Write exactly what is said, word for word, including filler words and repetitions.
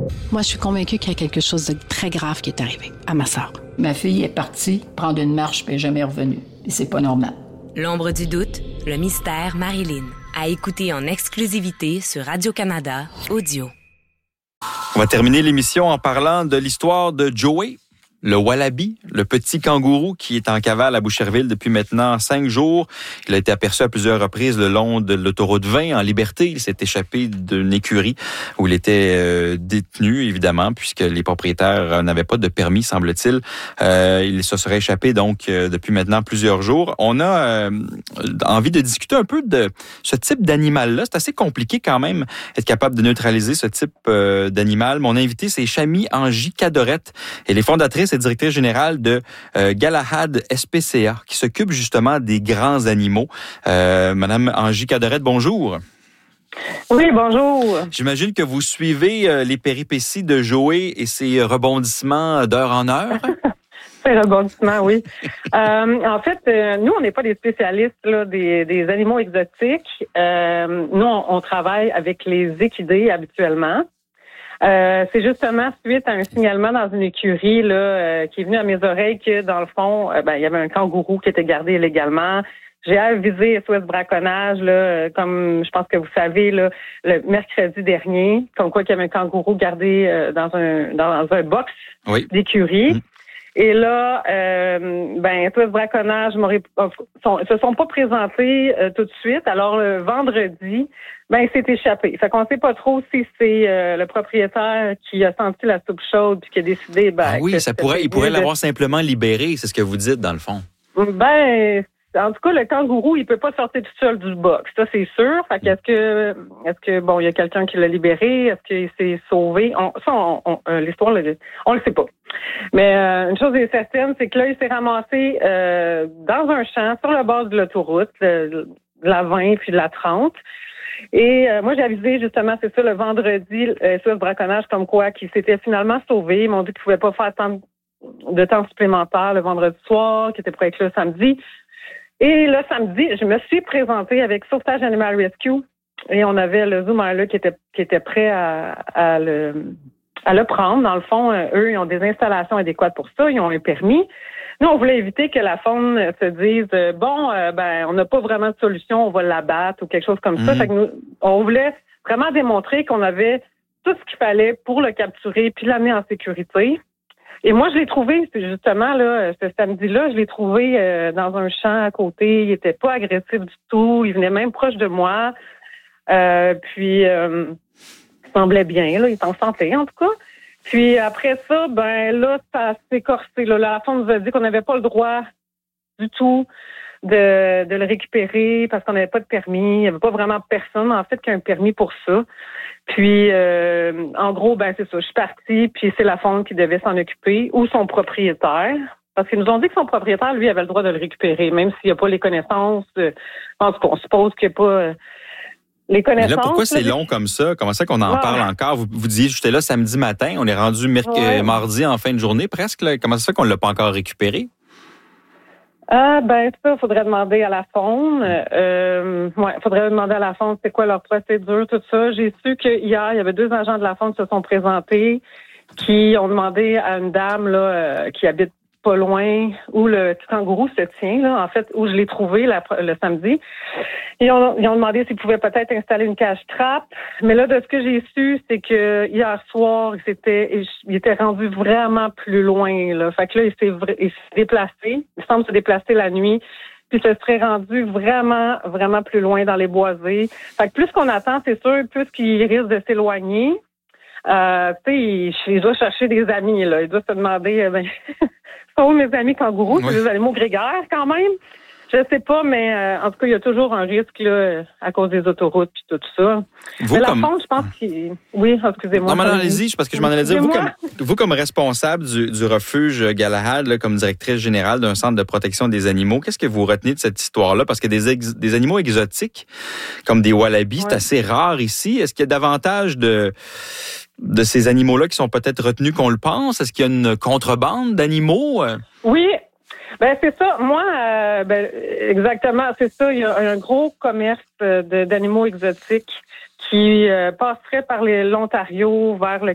Moi, je suis convaincue qu'il y a quelque chose de très grave qui est arrivé à ma sœur. Ma fille est partie prendre une marche puis elle n'est jamais revenue. Et c'est pas normal. L'ombre du doute, le mystère Marilyn. À écouter en exclusivité sur Radio-Canada Audio. On va terminer l'émission en parlant de l'histoire de Joey, le wallaby, le petit kangourou qui est en cavale à Boucherville depuis maintenant cinq jours. Il a été aperçu à plusieurs reprises le long de l'autoroute vingt en liberté. Il s'est échappé d'une écurie où il était euh, détenu, évidemment, puisque les propriétaires n'avaient pas de permis, semble-t-il. Euh, il se serait échappé donc euh, depuis maintenant plusieurs jours. On a euh, envie de discuter un peu de ce type d'animal-là. C'est assez compliqué quand même être capable de neutraliser ce type euh, d'animal. Mon invité, c'est Chami Angy-Cadorette. Elle est fondatrice et directrice générale de euh, Galahad S P C A, qui s'occupe justement des grands animaux. Euh, Madame Angy-Cadorette, bonjour. Oui, bonjour. J'imagine que vous suivez euh, les péripéties de Joey et ses rebondissements d'heure en heure. Ses rebondissements, oui. euh, en fait, euh, nous, on n'est pas des spécialistes là, des, des animaux exotiques. Euh, nous, on, on travaille avec les équidés habituellement. Euh, c'est justement suite à un signalement dans une écurie là euh, qui est venu à mes oreilles que, dans le fond, euh, ben il y avait un kangourou qui était gardé illégalement. J'ai avisé S O S Braconnage, là, euh, comme je pense que vous savez, là, le mercredi dernier, comme quoi qu'il y avait un kangourou gardé euh, dans un dans un box oui. d'écurie. Mmh. Et là, euh, ben, S O S Braconnage sont, se sont pas présentés euh, tout de suite. Alors, le vendredi, ben, il s'est échappé. Fait qu'on sait pas trop si c'est euh, le propriétaire qui a senti la soupe chaude puis qui a décidé, ben... Ah oui, ça pourrait, il pourrait de... l'avoir simplement libéré, c'est ce que vous dites, dans le fond. Ben... En tout cas, le kangourou, il peut pas sortir tout seul du box. Ça, c'est sûr. Fait qu'est-ce que, est-ce que, bon, il y a quelqu'un qui l'a libéré? Est-ce qu'il s'est sauvé? On, ça, on, on, euh, l'histoire, on le sait pas. Mais euh, une chose est certaine, c'est que là, il s'est ramassé euh, dans un champ, sur le bord de l'autoroute, le, de la vingt puis de la trente. Et euh, moi, j'ai avisé, justement, c'est ça, le vendredi, euh, sur le braconnage, comme quoi, qu'il s'était finalement sauvé. Ils m'ont dit qu'il pouvait pas faire tant de temps supplémentaire le vendredi soir, qu'il était prêt être là samedi. Et là, samedi, je me suis présentée avec Sauvetage Animal Rescue et on avait le Zoomer là qui était qui était prêt à, à le à le prendre. Dans le fond, eux, ils ont des installations adéquates pour ça, ils ont un permis. Nous, on voulait éviter que la faune se dise bon, euh, ben, on n'a pas vraiment de solution, on va l'abattre ou quelque chose comme mmh. ça. Fait que nous, on voulait vraiment démontrer qu'on avait tout ce qu'il fallait pour le capturer puis l'amener en sécurité. Et moi, je l'ai trouvé, justement, là, ce samedi-là, je l'ai trouvé euh, dans un champ à côté. Il était pas agressif du tout. Il venait même proche de moi. Euh, puis, euh, il semblait bien, là. Il était en santé, en tout cas. Puis, après ça, ben là, ça s'est corsé. Là, la faune nous a dit qu'on n'avait pas le droit du tout de, de le récupérer parce qu'on n'avait pas de permis. Il n'y avait pas vraiment personne, en fait, qui a un permis pour ça. Puis, euh, en gros, ben c'est ça, je suis partie, puis c'est la faune qui devait s'en occuper, ou son propriétaire, parce qu'ils nous ont dit que son propriétaire, lui, avait le droit de le récupérer, même s'il n'y a pas les connaissances. Euh, en tout cas, on suppose qu'il n'y a pas euh, les connaissances. Mais là, pourquoi c'est là, long comme ça? Comment ça qu'on en ouais. parle encore? Vous, vous disiez, j'étais là samedi matin, on est rendu merc- ouais. mardi en fin de journée presque. Là. Comment ça se fait qu'on ne l'a pas encore récupéré? Ah, ben, ça, il faudrait demander à la faune. Euh, ouais, faudrait demander à la faune c'est quoi leur procédure, tout ça. J'ai su que hier, il y avait deux agents de la faune qui se sont présentés, qui ont demandé à une dame, là, euh, qui habite pas loin, où le petit kangourou se tient, là, en fait, où je l'ai trouvé la, le samedi. Ils ont, ils ont demandé s'ils pouvaient peut-être installer une cage trappe. Mais là, de ce que j'ai su, c'est que hier soir, il s'était, il était rendu vraiment plus loin, là. Fait que là, il s'est, il s'est déplacé. Il semble se déplacer la nuit. Puis se serait rendu vraiment, vraiment plus loin dans les boisés. Fait que plus qu'on attend, c'est sûr, plus qu'il risque de s'éloigner. Euh, tu sais, il, il doit chercher des amis, là. Il doit se demander, euh, ben, sont où mes amis kangourous? Oui. C'est des animaux grégaires, quand même. Je sais pas, mais euh, en tout cas, il y a toujours un risque là à cause des autoroutes et tout ça. Vous, mais la comme... faune, je pense qu'il... Oui, excusez-moi. Non, mais non, allez-y, parce que je m'en allais dire, vous comme, vous comme responsable du, du refuge Galahad, là, comme directrice générale d'un centre de protection des animaux, qu'est-ce que vous retenez de cette histoire-là? Parce que des, ex... des animaux exotiques, comme des wallabies, ouais. c'est assez rare ici. Est-ce qu'il y a davantage de... de ces animaux-là qui sont peut-être retenus qu'on le pense? Est-ce qu'il y a une contrebande d'animaux? Oui, ben c'est ça. Moi, euh, ben exactement, c'est ça. Il y a un gros commerce de, d'animaux exotiques qui euh, passerait par les, l'Ontario vers le